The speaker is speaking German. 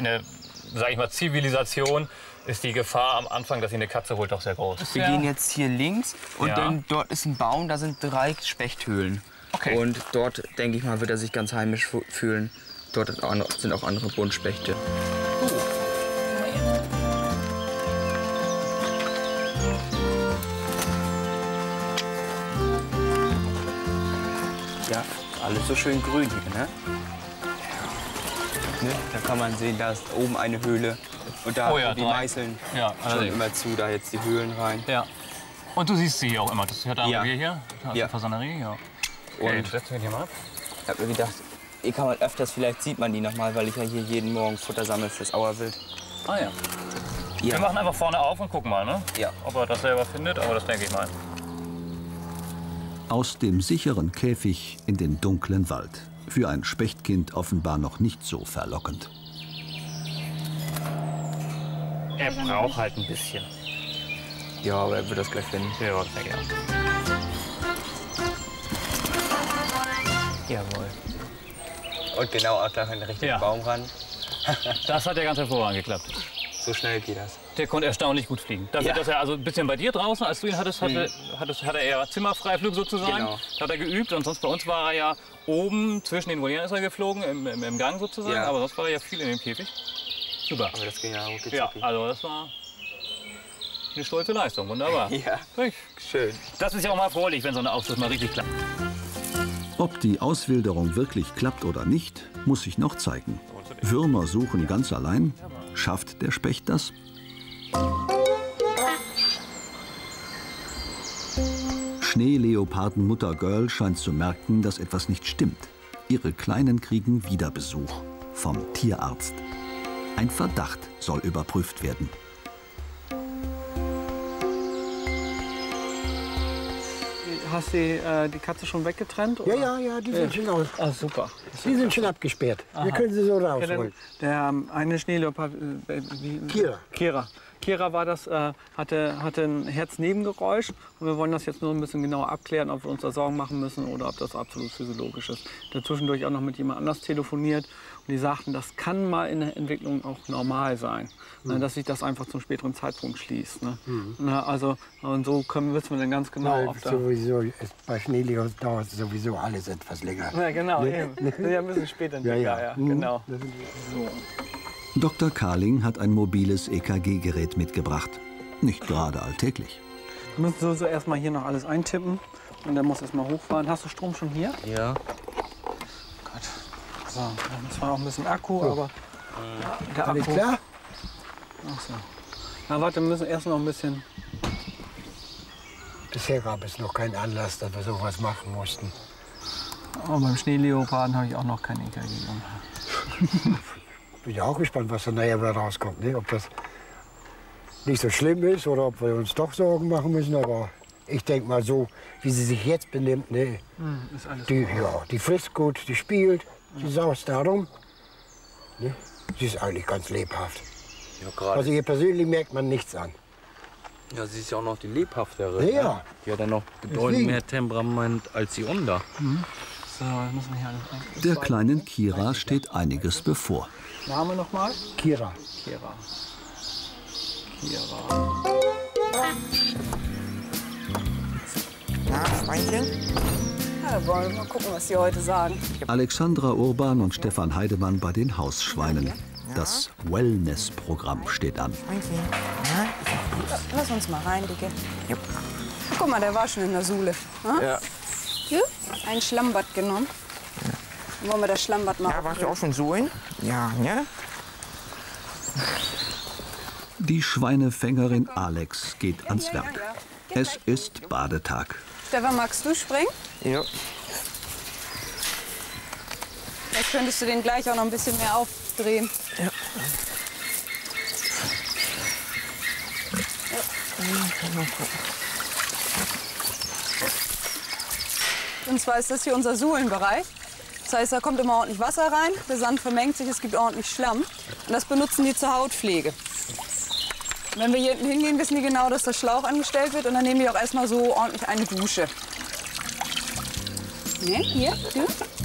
der, sag ich mal, Zivilisation ist die Gefahr am Anfang, dass sich eine Katze holt, doch sehr groß. Wir gehen jetzt hier links und Ja. dann dort ist ein Baum, da sind 3 Spechthöhlen. Okay. Und dort, denke ich mal, wird er sich ganz heimisch fühlen. Dort sind auch andere Buntspechte. Ja, alles so schön grün hier, ne? Ne? Da kann man sehen, da ist oben eine Höhle. Und da Oh ja, die 3. Meißeln Ja, schon allerdings. immer zu, da jetzt die Höhlen rein. Ja. Und du siehst sie hier auch immer. Das hört Ja. wir hier. Das ist Ja. die Fasanerie, ja. Okay, Und setzen wir die mal ab. ich habe mir gedacht, ich kann mal öfters, vielleicht sieht man die noch mal, weil ich ja hier jeden Morgen Futter sammle fürs Auerwild. Ah ja. Ja. Wir machen einfach vorne auf und gucken mal, ne? Ja. Ob er das selber findet, aber das denke ich mal. Aus dem sicheren Käfig in den dunklen Wald. Für ein Spechtkind offenbar noch nicht so verlockend. Er braucht halt ein bisschen. Ja, aber er wird das gleich finden. Ja, das denke ich auch. Jawohl. Und genau auch gleich an den richtigen Ja. Baum ran. Das hat ja ganz hervorragend geklappt. So schnell geht das. Der konnte erstaunlich gut fliegen. Dafür, Ja. dass er also ein bisschen bei dir draußen, als du ihn hattest, hatte er eher Zimmerfreiflug sozusagen. Genau. Da hat er geübt und sonst bei uns war er ja oben zwischen den Volieren ist er geflogen, im Gang sozusagen. Ja. Aber sonst war er ja viel in dem Käfig. Super. Aber das ging ja rucki Ja, zucki. also das war eine stolze Leistung. Wunderbar. Ja, Richtig. schön. Das ist ja auch mal erfreulich, wenn so eine Aufschluss mal richtig klappt. Ob die Auswilderung wirklich klappt oder nicht, muss sich noch zeigen. Würmer suchen ganz allein. Schafft der Specht das? Schneeleopardenmutter Girl scheint zu merken, dass etwas nicht stimmt. Ihre Kleinen kriegen wieder Besuch vom Tierarzt. Ein Verdacht soll überprüft werden. Hast du die Katze schon weggetrennt? Oder? Ja, die sind schon aus. Ah, super. Die sind schon abgesperrt. Wir können sie so rausholen. Der eine Schneeleopard, Kira war das, hatte ein Herznebengeräusch. Und wir wollen das jetzt nur ein bisschen genauer abklären, ob wir uns da Sorgen machen müssen oder ob das absolut physiologisch ist. Dazwischendurch auch noch mit jemand anders telefoniert. Und die sagten, das kann mal in der Entwicklung auch normal sein. Dass sich das einfach zum späteren Zeitpunkt schließt. Ne? Also, und so wissen wir dann ganz genau, Weil ob da... sowieso, bei Schneelegern dauert sowieso alles etwas länger. Ja, genau, eben. Ja, ein bisschen später. Ja, genau. Dr. Karling hat ein mobiles EKG-Gerät mitgebracht. Nicht gerade alltäglich. Wir müssen so erstmal hier noch alles eintippen. Und dann muss erstmal hochfahren. Hast du Strom schon hier? Ja. Gott. So, wir haben zwar auch ein bisschen Akku, aber der Alles Akku... klar? Ach so. Na warte, wir müssen erst noch ein bisschen... Bisher gab es noch keinen Anlass, dass wir sowas machen mussten. Oh, beim Schneeleoparden habe ich auch noch kein EKG gemacht. Bin ja auch gespannt, was da nachher wieder rauskommt. Ne? Ob das nicht so schlimm ist oder ob wir uns doch Sorgen machen müssen. Aber ich denke mal so, wie sie sich jetzt benimmt. Ne? Ist alles Die frisst gut, die spielt, die saust darum. Ne? Sie ist eigentlich ganz lebhaft. Ja, gerade. Also ihr persönlich merkt man nichts an. Ja, sie ist ja auch noch die lebhaftere. Ja. Ne? Die hat ja noch bedeutend Deswegen. mehr Temperament als die Onda. So, dann müssen wir hier alles rein. Der kleinen Kira steht einiges bevor. Name noch mal? Kira. Kira. Na, Schweinchen? Ja, wollen wir mal gucken, was Sie heute sagen. Alexandra Urban und Stefan Heidemann bei den Hausschweinen. Das Wellness-Programm steht an. Schweinchen. Ja, lass uns mal rein, Dicke. Jupp. Guck mal, der war schon in der Suhle. Ja. Ein Schlammbad genommen. Wollen wir das Schlammbad machen? Ja, warst du auch schon suhlen? Ja, ne? Die Schweinefängerin Alex geht ans Werk. Es ist Badetag. Stefan, magst du springen? Ja. Vielleicht könntest du den gleich auch noch ein bisschen mehr aufdrehen. Ja. Und zwar ist das hier unser Suhlenbereich. Das heißt, da kommt immer ordentlich Wasser rein, der Sand vermengt sich, es gibt ordentlich Schlamm. Und das benutzen die zur Hautpflege. Wenn wir hier hinten hingehen, wissen die genau, dass der Schlauch angestellt wird und dann nehmen die auch erstmal so ordentlich eine Dusche. Ne, hier, du.